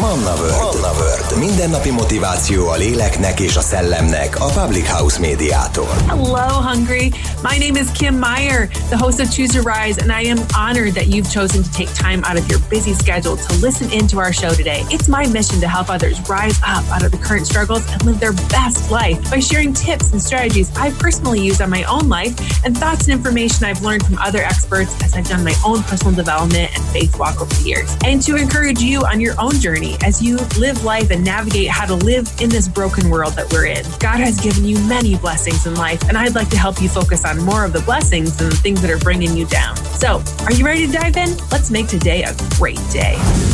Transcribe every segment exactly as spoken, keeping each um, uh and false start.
Manna World. Manna World. Mindennapi motiváció a léleknek és a szellemnek a Public House médiától. Hello, Hungry. My name is Kim Meyer, the host of Choose to Rise, and I am honored that you've chosen to take time out of your busy schedule to listen into our show today. It's my mission to help others rise up out of the current struggles and live their best life by sharing tips and strategies I've personally used on my own life and thoughts and information I've learned from other experts as I've done my own personal development and faith walk over the years. And to encourage you on your own journey as you live life and navigate how to live in this broken world that we're in. God has given you many blessings in life, and I'd like to help you focus on more of the blessings than the things that are bringing you down. So, are you ready to dive in? Let's make today a great day.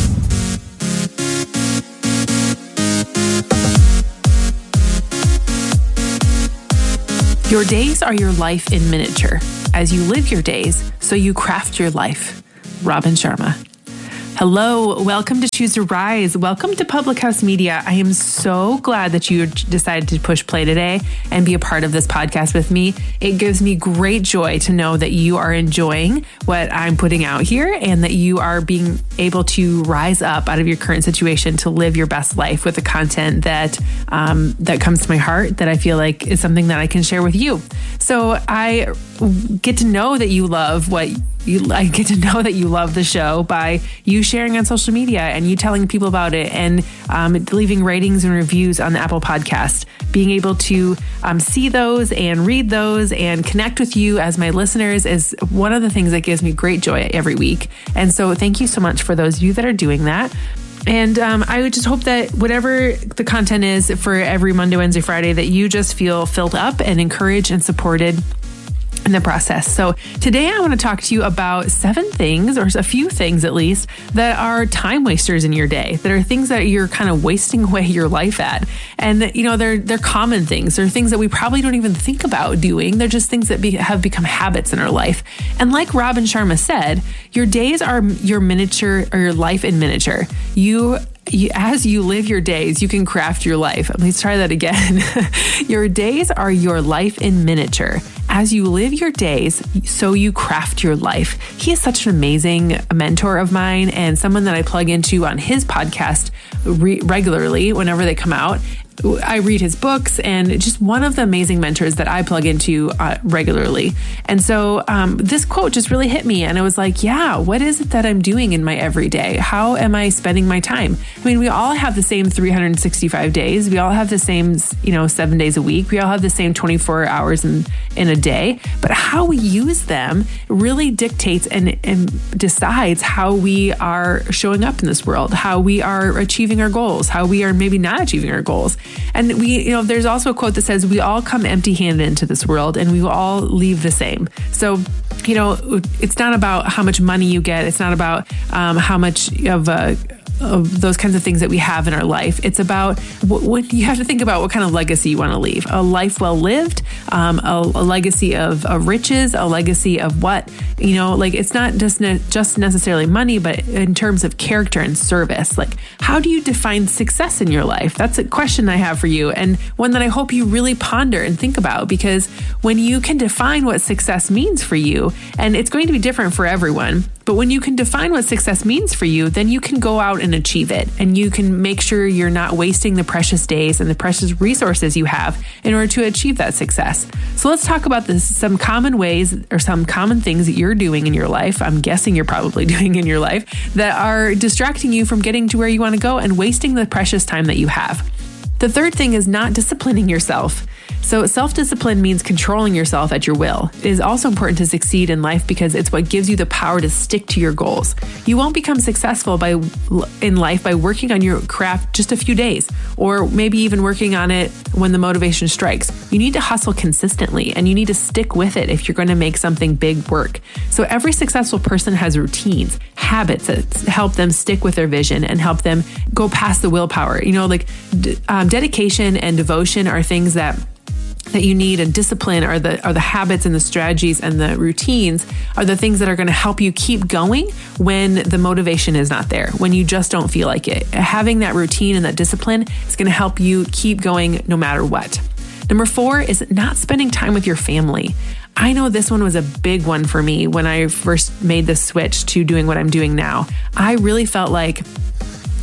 Your days are your life in miniature. As you live your days, so you craft your life. Robin Sharma. Hello, welcome to Choose to Rise. Welcome to Public House Media. I am so glad that you decided to push play today and be a part of this podcast with me. It gives me great joy to know that you are enjoying what I'm putting out here and that you are being able to rise up out of your current situation to live your best life with the content that um, that comes to my heart, that I feel like is something that I can share with you. So I get to know that you love what You, I get to know that you love the show by you sharing on social media and you telling people about it and um, leaving ratings and reviews on the Apple Podcast. Being able to um, see those and read those and connect with you as my listeners is one of the things that gives me great joy every week. And so thank you so much for those of you that are doing that. And um, I would just hope that whatever the content is for every Monday, Wednesday, Friday, that you just feel filled up and encouraged and supported in the process. So today I want to talk to you about seven things, or a few things at least, that are time wasters in your day, that are things that you're kind of wasting away your life at. And, you know, they're they're common things. They're things that we probably don't even think about doing. They're just things that be, have become habits in our life. And like Robin Sharma said, your days are your miniature, or your life in miniature. You You, as you live your days, you can craft your life. Let's try that again. Your days are your life in miniature. As you live your days, so you craft your life. He is such an amazing mentor of mine and someone that I plug into on his podcast re- regularly whenever they come out. I read his books, and just one of the amazing mentors that I plug into uh, regularly. And so um, this quote just really hit me, and I was like, yeah, what is it that I'm doing in my everyday? How am I spending my time? I mean, we all have the same three hundred sixty-five days. We all have the same, you know, seven days a week. We all have the same twenty-four hours in, in a day, but how we use them really dictates and, and decides how we are showing up in this world, how we are achieving our goals, how we are maybe not achieving our goals. And we, you know, there's also a quote that says, we all come empty-handed into this world and we will all leave the same. So, you know, it's not about how much money you get. It's not about um, how much of a of those kinds of things that we have in our life. It's about what, what you have to think about what kind of legacy you want to leave. A life well lived, um, a, a legacy of, of riches, a legacy of what, you know, like it's not just ne- just necessarily money, but in terms of character and service. Like, how do you define success in your life? That's a question I have for you, and one that I hope you really ponder and think about, because when you can define what success means for you, and it's going to be different for everyone, but when you can define what success means for you, then you can go out and achieve it. And you can make sure you're not wasting the precious days and the precious resources you have in order to achieve that success. So let's talk about this, some common ways or some common things that you're doing in your life. I'm guessing you're probably doing in your life that are distracting you from getting to where you want to go and wasting the precious time that you have. The third thing is not disciplining yourself. So self-discipline means controlling yourself at your will. It is also important to succeed in life because it's what gives you the power to stick to your goals. You won't become successful by in life by working on your craft just a few days, or maybe even working on it when the motivation strikes. You need to hustle consistently, and you need to stick with it if you're going to make something big work. So every successful person has routines, habits that help them stick with their vision and help them go past the willpower. You know, like um, dedication and devotion are things that that you need, and discipline are the are the habits and the strategies and the routines are the things that are going to help you keep going when the motivation is not there, when you just don't feel like it. Having that routine and that discipline is going to help you keep going no matter what. Number four is not spending time with your family. I know this one was a big one for me when I first made the switch to doing what I'm doing now. I really felt like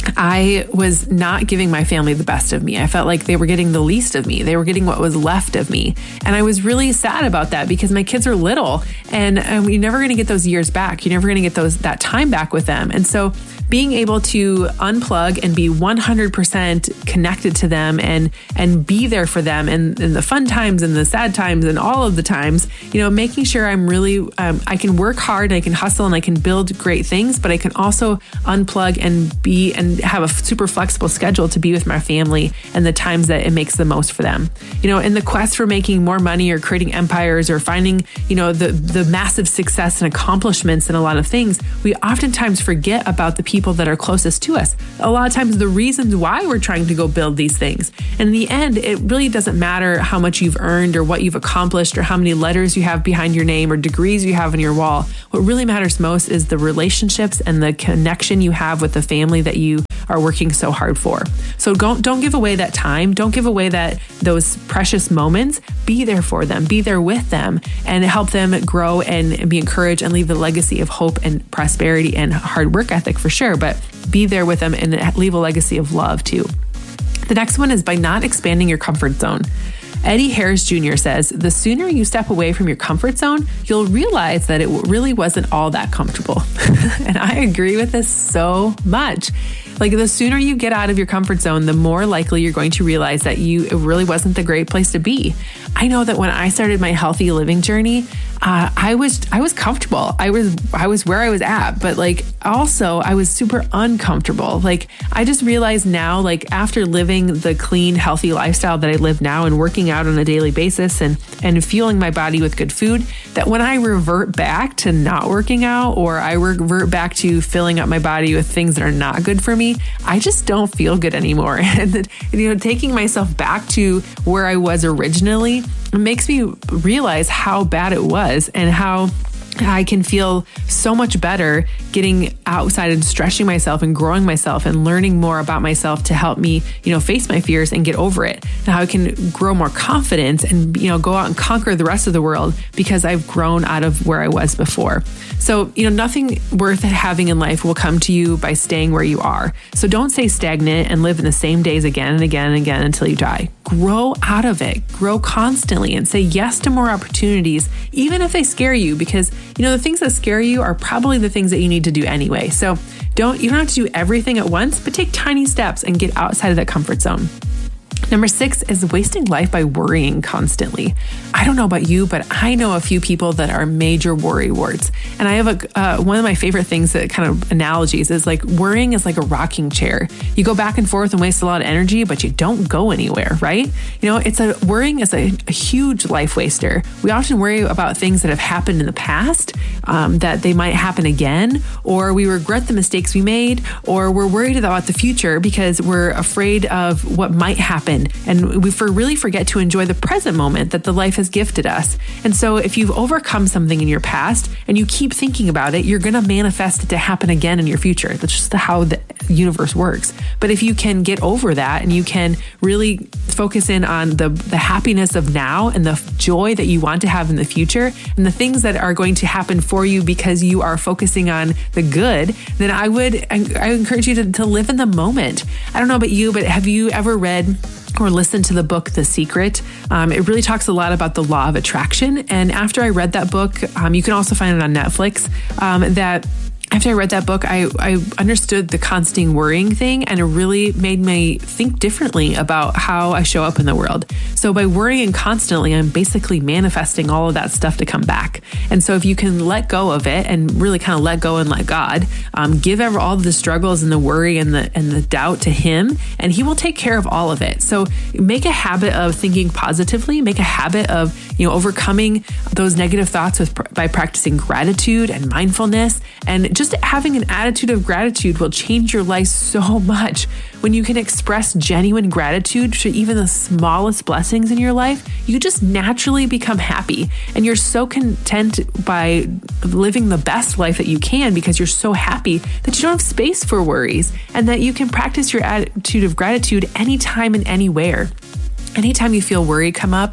I was not giving my family the best of me. I felt like they were getting the least of me. They were getting what was left of me. And I was really sad about that because my kids are little and, and you're never going to get those years back. You're never going to get those that time back with them. And so being able to unplug and be one hundred percent connected to them and and be there for them in, in the fun times and the sad times and all of the times, you know, making sure I'm really, um, I can work hard and I can hustle and I can build great things, but I can also unplug and be and have a super flexible schedule to be with my family and the times that it makes the most for them. You know, in the quest for making more money or creating empires or finding, you know, the, the massive success and accomplishments in a lot of things, we oftentimes forget about the people that are closest to us. A lot of times the reasons why we're trying to go build these things. And in the end, it really doesn't matter how much you've earned or what you've accomplished or how many letters you have behind your name or degrees you have on your wall. What really matters most is the relationships and the connection you have with the family that you are working so hard for. So don't, don't give away that time. Don't give away that those precious moments. Be there for them. Be there with them and help them grow and be encouraged and leave a legacy of hope and prosperity and hard work ethic for sure. But be there with them and leave a legacy of love too. The next one is by not expanding your comfort zone. Eddie Harris Junior says, the sooner you step away from your comfort zone, you'll realize that it really wasn't all that comfortable. And I agree with this so much. Like the sooner you get out of your comfort zone, the more likely you're going to realize that you it really wasn't the great place to be. I know that when I started my healthy living journey, uh, I was I was comfortable. I was I was where I was at, but like also I was super uncomfortable. Like I just realized now, like after living the clean, healthy lifestyle that I live now and working out on a daily basis and and fueling my body with good food, that when I revert back to not working out or I revert back to filling up my body with things that are not good for me, I just don't feel good anymore. And, you know, taking myself back to where I was originally, it makes me realize how bad it was and how I can feel so much better getting outside and stretching myself and growing myself and learning more about myself to help me, you know, face my fears and get over it. And how I can grow more confidence and, you know, go out and conquer the rest of the world because I've grown out of where I was before. So, you know, nothing worth having in life will come to you by staying where you are. So don't stay stagnant and live in the same days again and again and again until you die. Grow out of it, grow constantly and say yes to more opportunities, even if they scare you, because you know, the things that scare you are probably the things that you need to do anyway. So don't, you don't have to do everything at once, but take tiny steps and get outside of that comfort zone. Number six is wasting life by worrying constantly. I don't know about you, but I know a few people that are major worry warts. And I have a uh, one of my favorite things that kind of analogies is like worrying is like a rocking chair. You go back and forth and waste a lot of energy, but you don't go anywhere, right? You know, it's a worrying is a, a huge life waster. We often worry about things that have happened in the past, um, that they might happen again, or we regret the mistakes we made, or we're worried about the future because we're afraid of what might happen. And we for really forget to enjoy the present moment that the life has gifted us. And so if you've overcome something in your past and you keep thinking about it, you're going to manifest it to happen again in your future. That's just how the universe works. But if you can get over that and you can really focus in on the, the happiness of now and the joy that you want to have in the future and the things that are going to happen for you because you are focusing on the good, then I would I encourage you to, to live in the moment. I don't know about you, but have you ever read or listen to the book, The Secret? Um, it really talks a lot about the law of attraction. And after I read that book, um, you can also find it on Netflix, um, that after I read that book, I, I understood the constant worrying thing, and it really made me think differently about how I show up in the world. So by worrying constantly, I'm basically manifesting all of that stuff to come back. And so if you can let go of it and really kind of let go and let God, um, give ever all the struggles and the worry and the and the doubt to Him, and He will take care of all of it. So make a habit of thinking positively. Make a habit of, you know, overcoming those negative thoughts with by practicing gratitude and mindfulness. And just Just having an attitude of gratitude will change your life so much. When you can express genuine gratitude to even the smallest blessings in your life, you just naturally become happy. And you're so content by living the best life that you can because you're so happy that you don't have space for worries, and that you can practice your attitude of gratitude anytime and anywhere. Anytime you feel worry come up,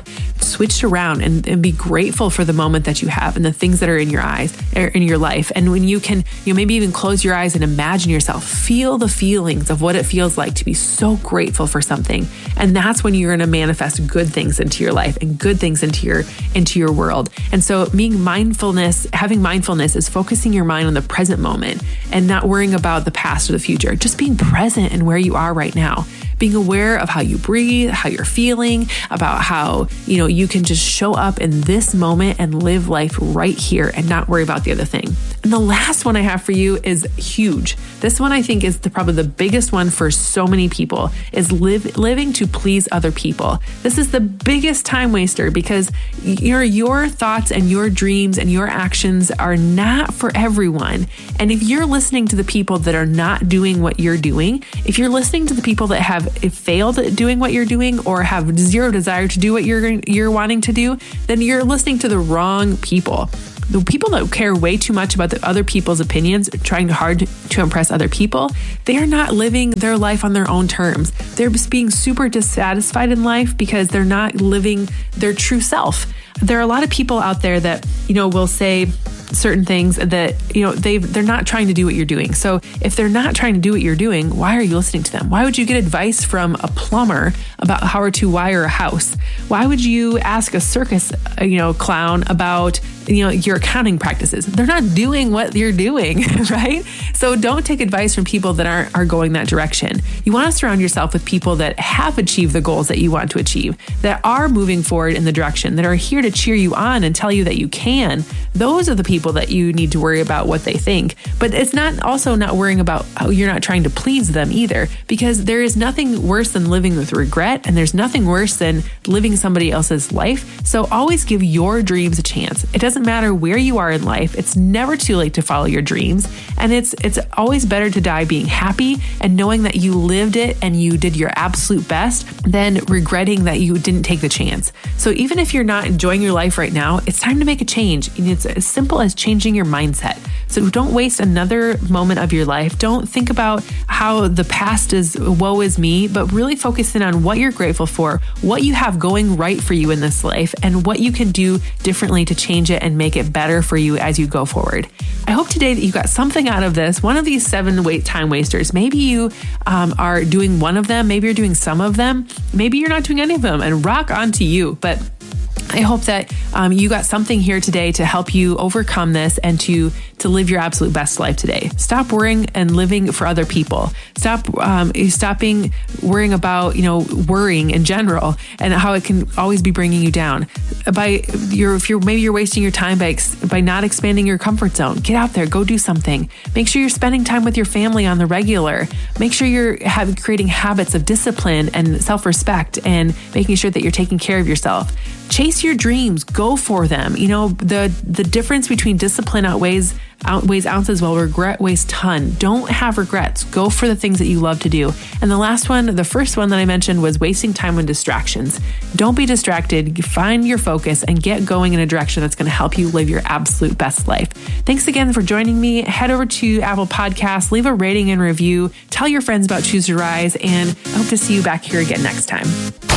switch it around and, and be grateful for the moment that you have and the things that are in your eyes, or in your life. And when you can, you know, maybe even close your eyes and imagine yourself, feel the feelings of what it feels like to be so grateful for something. And that's when you're going to manifest good things into your life and good things into your, into your world. And so being mindfulness, having mindfulness is focusing your mind on the present moment and not worrying about the past or the future, just being present in where you are right now. Being aware of how you breathe, how you're feeling, about how, you know, you can just show up in this moment and live life right here and not worry about the other thing. And the last one I have for you is huge. This one I think is the, probably the biggest one for so many people is live, living to please other people. This is the biggest time waster because your, your thoughts and your dreams and your actions are not for everyone. And if you're listening to the people that are not doing what you're doing, if you're listening to the people that have failed at doing what you're doing or have zero desire to do what you're you're wanting to do, then you're listening to the wrong people. The people that care way too much about the other people's opinions, trying hard to impress other people, they are not living their life on their own terms. They're just being super dissatisfied in life because they're not living their true self. There are a lot of people out there that, you know, will say certain things that, you know, they they're not trying to do what you're doing. So if they're not trying to do what you're doing, why are you listening to them? Why would you get advice from a plumber about how to wire a house? Why would you ask a circus, you know, clown about, you know, your accounting practices? They're not doing what you're doing, right? So don't take advice from people that aren't are going that direction. You want to surround yourself with people that have achieved the goals that you want to achieve, that are moving forward in the direction, that are here to cheer you on and tell you that you can. Those are the people that you need to worry about what they think. But it's not also not worrying about how you're not trying to please them either, because there is nothing worse than living with regret, and there's nothing worse than living somebody else's life. So always give your dreams a chance. It doesn't matter where you are in life. It's never too late to follow your dreams. And it's it's always better to die being happy and knowing that you lived it and you did your absolute best than regretting that you didn't take the chance. So even if you're not enjoying your life right now, it's time to make a change. And it's as simple as changing your mindset. So don't waste another moment of your life. Don't think about how the past is woe is me, but really focus in on what you're grateful for, what you have going right for you in this life, and what you can do differently to change it and make it better for you as you go forward. I hope today that you got something out of this. One of these seven wait time wasters. Maybe you um, are doing one of them. Maybe you're doing some of them. Maybe you're not doing any of them, and rock on to you. But I hope that um, you got something here today to help you overcome this and to to live your absolute best life today. Stop worrying and living for other people. Stop um, stopping worrying about, you know, worrying in general and how it can always be bringing you down. By your, if you're maybe you're wasting your time by ex, by not expanding your comfort zone. Get out there, go do something. Make sure you're spending time with your family on the regular. Make sure you're have, creating habits of discipline and self-respect and making sure that you're taking care of yourself. Chase your dreams, go for them. You know, the the difference between discipline outweighs outweighs ounces while regret weighs ton. Don't have regrets. Go for the things that you love to do. And the last one, the first one that I mentioned was wasting time on distractions. Don't be distracted. Find your focus and get going in a direction that's going to help you live your absolute best life. Thanks again for joining me. Head over to Apple Podcasts, leave a rating and review, tell your friends about Choose to Rise, and I hope to see you back here again next time.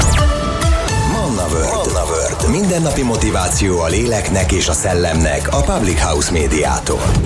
Manna World. Mindennapi motiváció a léleknek és a szellemnek a Public House Médiától.